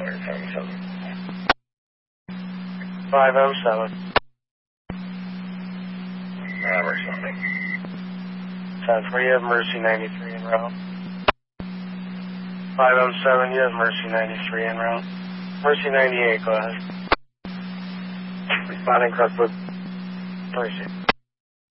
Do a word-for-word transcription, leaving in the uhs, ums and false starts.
five oh seven. Uh, Mercy something. ten four, you have Mercy ninety-three en route. five oh seven, you have Mercy ninety-three en route. Mercy ninety-eight, go ahead. Responding Crestwood. Mercy.